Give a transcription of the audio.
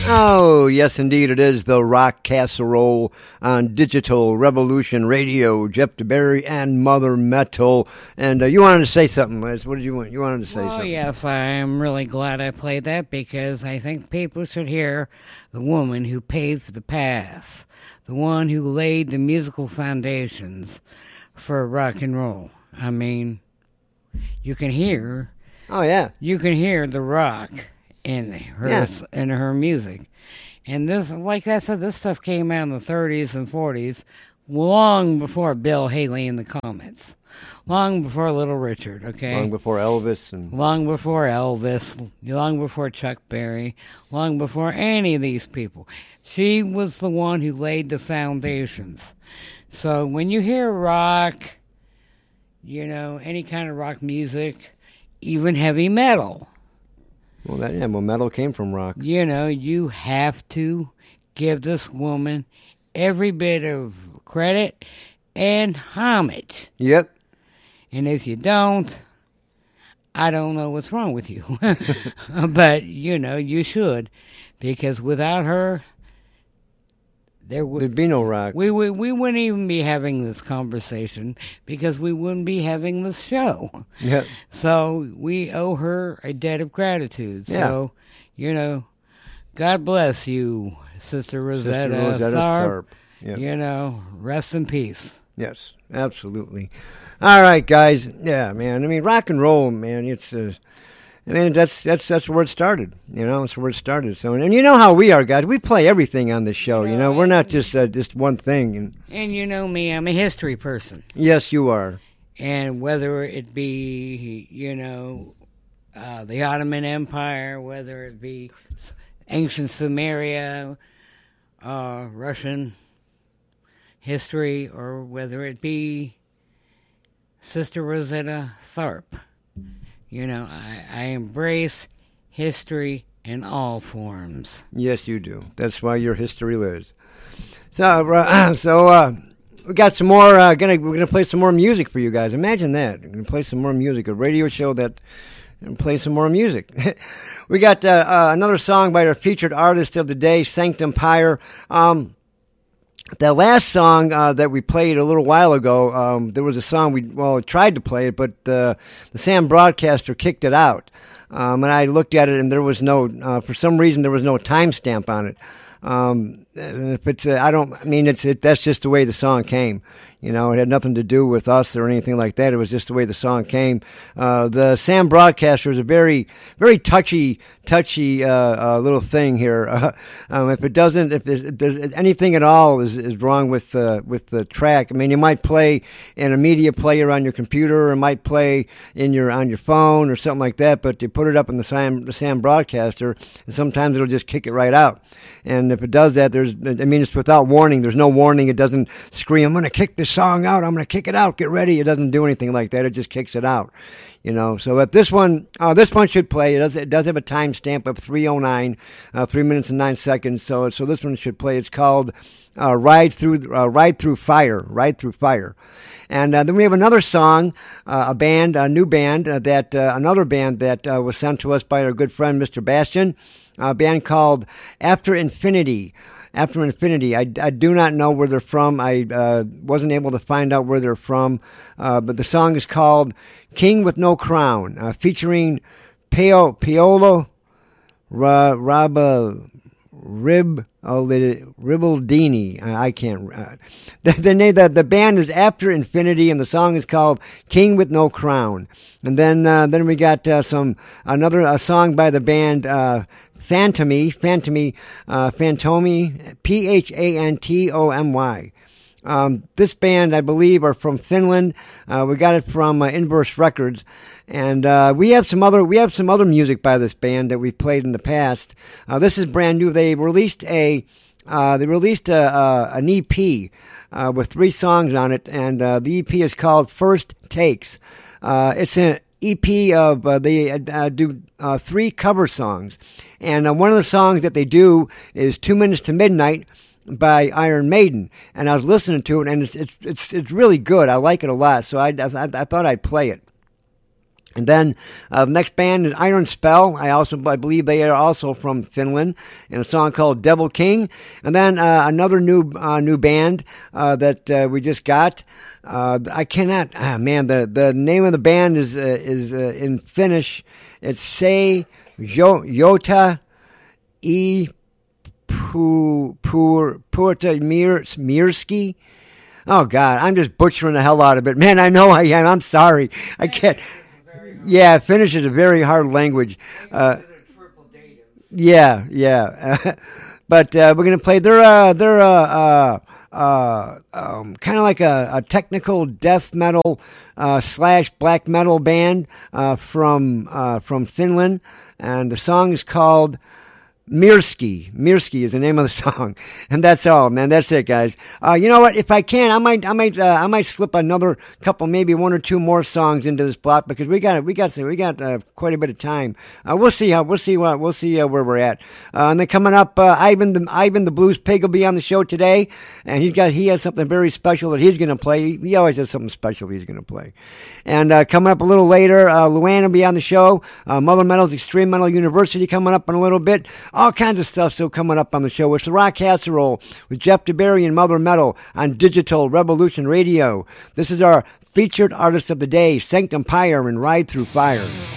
Oh, yes, indeed, it is the Rock Casserole on Digital Revolution Radio. Jeff DeBerry and Mother Metal. And you wanted to say something, Liz. What did you want? You wanted to say something. Oh, yes, I am really glad I played that because I think people should hear the woman who paved the path, the one who laid the musical foundations for rock and roll. I mean, you can hear... Oh, yeah. You can hear the rock in her music. And this, like I said, this stuff came out in the 30s and 40s, long before Bill Haley and the Comets, long before Little Richard, okay? Long before Elvis. Long before Elvis, long before Chuck Berry, long before any of these people. She was the one who laid the foundations. So when you hear rock, you know, any kind of rock music, even heavy metal, Well, metal came from rock. you know, you have to give this woman every bit of credit and homage. Yep. And if you don't, I don't know what's wrong with you. But, you know, you should. Because without her, there'd be no rock. We wouldn't even be having this conversation because we wouldn't be having this show. Yeah. So we owe her a debt of gratitude. Yeah. So, you know, God bless you, Sister Rosetta, Tharpe. Yep. You know, rest in peace. Yes, absolutely. All right, guys. Yeah, man. I mean, rock and roll, man. It's I mean, that's where it started. You know, that's where it started. So, and you know how we are, guys. We play everything on this show. You know, we're not just one thing. And you know me, I'm a history person. Yes, you are. And whether it be, you know, the Ottoman Empire, whether it be ancient Sumeria, Russian history, or whether it be Sister Rosetta Tharpe. You know, I embrace history in all forms. Yes, you do. That's why your history lives. So we got some more. We're gonna play some more music for you guys. Imagine that. We're gonna play some more music. A radio show that and play some more music. We got another song by our featured artist of the day, Sanctum Pyre. The last song that we played a little while ago, there was a song we tried to play it, but the Sam broadcaster kicked it out. And I looked at it, and there was no, for some reason, there was no timestamp on it. If it's, that's just the way the song came. You know, it had nothing to do with us or anything like that. It was just the way the song came. The Sam broadcaster is a very, very touchy little thing here. If there's anything at all is wrong with the track. I mean, you might play in a media player on your computer, or might play on your phone or something like that. But you put it up in the Sam broadcaster, and sometimes it'll just kick it right out. And if it does that, it's without warning. There's no warning. It doesn't scream, "I'm going to kick this song out. I'm going to kick it out. Get ready." It doesn't do anything like that. It just kicks it out. You know, so if this one should play. It does have a timestamp of 3:09, 3 minutes and 9 seconds. So this one should play. It's called "Ride Through Fire." Ride Through Fire. And then we have another song, another band that was sent to us by our good friend Mr. Bastian, a band called After Infinity. After Infinity. I do not know where they're from. I wasn't able to find out where they're from. But the song is called King with No Crown, featuring Paolo Ribaldini. I can't. The band is After Infinity, and the song is called King with No Crown. And then we got a song by the band Phantomy, Phantomy. This band, I believe, are from Finland. We got it from Inverse Records, and we have some other music by this band that we've played in the past. This is brand new. They released an EP with 3 songs on it, and the EP is called First Takes. It's an EP of they do 3 cover songs, and one of the songs that they do is 2 Minutes to Midnight by Iron Maiden, and I was listening to it, and it's really good. I like it a lot, so I thought I'd play it. And then next band is Iron Spell. I believe they are also from Finland, and a song called Devil King. And then another new band that we just got. I cannot. The name of the band is in Finnish. It's Se Jota E Purta Mirski. Oh God, I'm just butchering the hell out of it, man. I know I am. I'm sorry. I can't. Yeah, Finnish is a very hard language. Yeah. But we're gonna play. They're kind of like a technical death metal / black metal band from Finland, and the song is called Mirski. Mirski is the name of the song, and that's all, man. That's it, guys. You know what? If I can, I might slip another couple, maybe one or two more songs into this block because we got quite a bit of time. We'll see where we're at. And then coming up, Ivan the Blues Pig will be on the show today, and he has something very special that he's going to play. He always has something special he's going to play. And coming up a little later, Luann will be on the show. Mother Metal's Extreme Metal University coming up in a little bit. All kinds of stuff still coming up on the show. It's the Rock Casserole with Jeff DeBerry and Mother Metal on Digital Revolution Radio. This is our featured artist of the day, Sanctum Pyre and Ride Through Fire.